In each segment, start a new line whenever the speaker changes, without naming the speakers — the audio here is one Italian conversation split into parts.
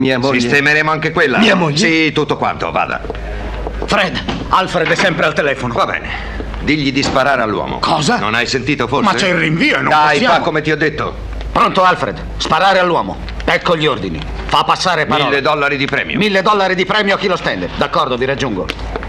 Mia moglie.
Sistemeremo anche quella.
Mia moglie?
Sì, tutto quanto, vada.
Fred, Alfred è sempre al telefono.
Va bene. Digli di sparare all'uomo.
Cosa?
Non hai sentito forse?
Ma c'è il rinvio e non
Dai,
possiamo.
fa come ti ho detto.
Pronto, Alfred? Sparare all'uomo. Ecco gli ordini. Fa passare parola.
$1.000 di premio.
$1.000 di premio a chi lo stende. D'accordo, vi raggiungo.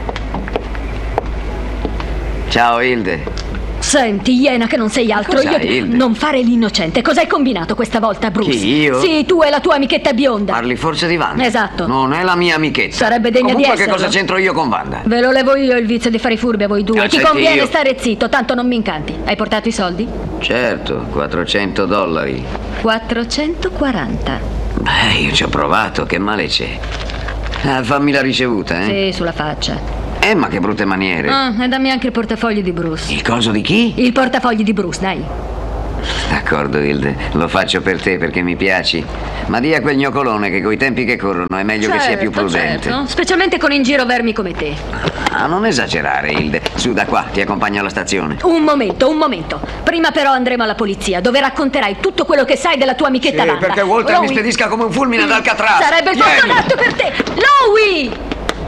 Ciao, Hilde.
Senti, iena che non sei altro.
Cos'hai, Hilde?
Non fare l'innocente. Cos'hai combinato questa volta, Bruce?
Chi, io?
Sì, tu e la tua amichetta bionda.
Parli forse di Wanda?
Esatto.
Non è la mia amichetta.
Sarebbe degna
Comunque,
di esserlo.
che cosa c'entro io con Wanda?
Ve lo levo io il vizio di fare i furbi a voi due. Ti
Senti,
conviene
io-
stare zitto, tanto non mi incanti. Hai portato i soldi?
Certo, $400.
440.
Beh, io ci ho provato, che male c'è? Fammi la ricevuta, eh?
Sì, sulla faccia.
Ma che brutte maniere.
E dammi anche il portafoglio di Bruce.
Il coso di chi?
Il portafogli di Bruce, dai.
D'accordo, Hilde, lo faccio per te perché mi piaci. Ma di a quel gnocolone che coi tempi che corrono è meglio che sia più prudente.
Certo. Specialmente con in giro vermi come te.
Ah, non esagerare, Hilde. Su, da qua, ti accompagno alla stazione.
Un momento. Prima però andremo alla polizia, dove racconterai tutto quello che sai della tua amichetta Wanda.
Perché Walter mi
Louie.
spedisca come un fulmine ad Alcatraz.
Sarebbe il
Vieni.
posto adatto per te. Louie!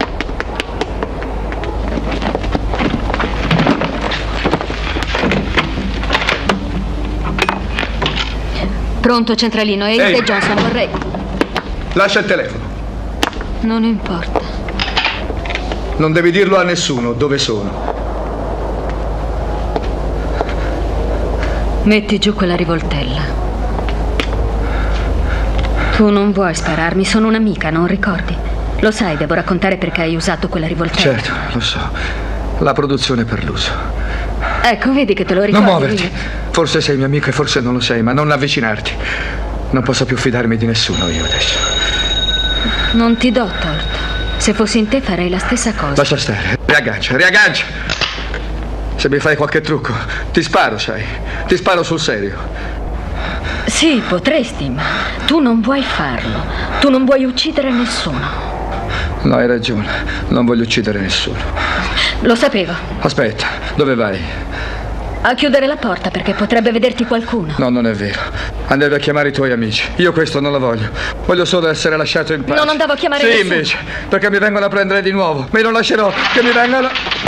Pronto, centralino. E
Ehi.
Johnson, vorrei...
Lascia il telefono.
Non importa.
Non devi dirlo a nessuno dove sono.
Metti giù quella rivoltella. Tu non vuoi spararmi, sono un'amica, non ricordi? Lo sai, devo raccontare perché hai usato quella rivoltella.
Certo, lo so. La produzione per l'uso.
Ecco, vedi che te lo ricordi.
Non muoverti.
quindi-
Forse sei mio amico e forse non lo sei, ma non avvicinarti. Non posso più fidarmi di nessuno io adesso.
Non ti do torto. Se fossi in te farei la stessa cosa.
Lascia stare. Riaggancia. Se mi fai qualche trucco, ti sparo, sai. Ti sparo sul serio.
Sì, potresti, ma tu non vuoi farlo. Tu non vuoi uccidere nessuno.
No, hai ragione. Non voglio uccidere nessuno.
Lo sapevo.
Aspetta, dove vai?
A chiudere la porta perché potrebbe vederti qualcuno.
No, non è vero. Andavi a chiamare i tuoi amici. Io questo non lo voglio. Voglio solo essere lasciato in pace.
Non andavo a chiamare
Sì,
nessuno.
invece. Perché mi vengono a prendere di nuovo. Ma io non lascerò che mi vengano...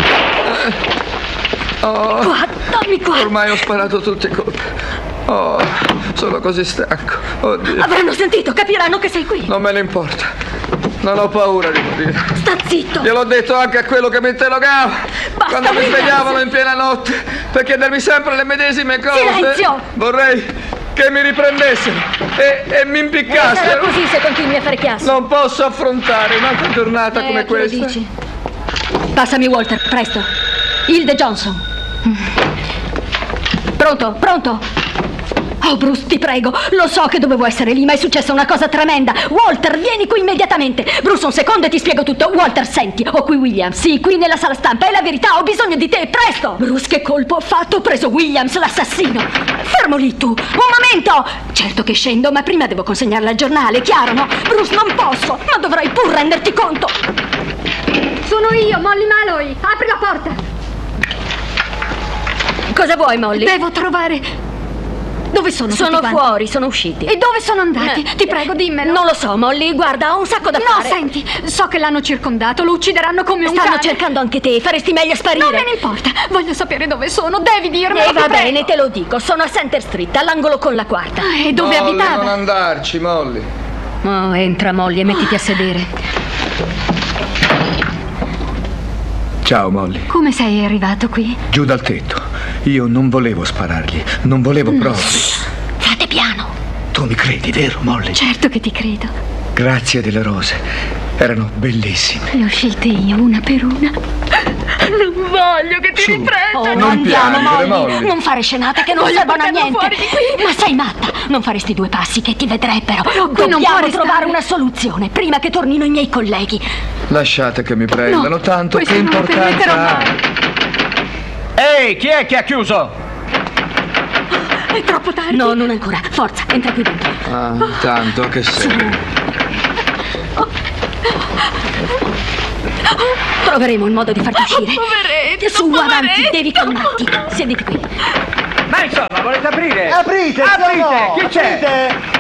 Oh,
Qua, dammi qua.
ormai ho sparato tutti i colpi. Oh, sono così stanco. Oddio.
Avranno sentito, capiranno che sei qui.
Non me ne importa. Non ho paura di morire.
Sta zitto.
Gliel'ho detto anche a quello che mi interrogava.
Basta,
Quando mi
Williams.
svegliavano in piena notte per chiedermi sempre le medesime cose.
Silenzio.
Vorrei che mi riprendessero e mi
Sarà
impiccassero.
così se continui a fare chiasso.
Non posso affrontare un'altra giornata come
a chi lo
questa.
dici? Passami Walter, presto. Hilde Johnson. Pronto? Oh, Bruce, ti prego. Lo so che dovevo essere lì, ma è successa una cosa tremenda. Walter, vieni qui immediatamente. Bruce, un secondo e ti spiego tutto. Walter, senti, ho qui Williams. Sì, qui nella sala stampa. È la verità, ho bisogno di te, presto. Bruce, che colpo ho fatto? Ho preso Williams, l'assassino. Fermo lì tu. Un momento. Certo che scendo, ma prima devo consegnarla al giornale, chiaro, no? Bruce, non posso, ma dovrai pur renderti conto.
Sono io, Molly Malloy. Apri la porta.
Cosa vuoi, Molly?
Devo trovare... Dove sono tutti
Sono
quanti?
fuori, sono usciti.
E dove sono andati? Ti prego, dimmelo.
Non lo so, Molly, guarda, ho un sacco da
No,
fare.
senti, so che l'hanno circondato, lo uccideranno come un
Stanno
cane.
cercando anche te, faresti meglio a sparire.
Non me ne importa, voglio sapere dove sono, devi dirmelo.
E va
ti prego.
bene, te lo dico, sono a Center Street, all'angolo con la quarta.
E dove
Molly,
abitava?
non andarci, Molly.
Oh, entra, Molly, e mettiti a sedere.
Ciao, Molly.
Come sei arrivato qui?
Giù dal tetto. Io non volevo sparargli. Non volevo proprio.
Fate piano.
Tu mi credi, vero, Molly?
Certo che ti credo.
Grazie delle rose. Erano bellissime.
Le ho scelte io una per una. Non voglio che ti
Su.
riprenda.
Oh,
Non
andiamo,
piangere,
Molly.
Molly.
Non fare scenate che non
Voglio
servono a
portarlo
niente.
fuori di qui.
Ma sei matta. Non faresti due passi che ti vedrebbero.
qui non può
Dobbiamo
restare.
trovare una soluzione prima che tornino i miei colleghi.
Lasciate che mi prendano,
No,
tanto che
questo non lo
importanza
permetterò
ha.
mai.
Ehi, chi è che ha chiuso?
È troppo tardi.
No, non ancora. Forza, entra qui dentro.
Ah, tanto che sei.
Troveremo il modo di farti uscire.
Poveretto,
Su, avanti,
poveretto.
devi calmarti. Siediti qui.
Ma insomma, volete aprire?
Aprite!
Aprite!
no!
Chi c'è?
Aprite!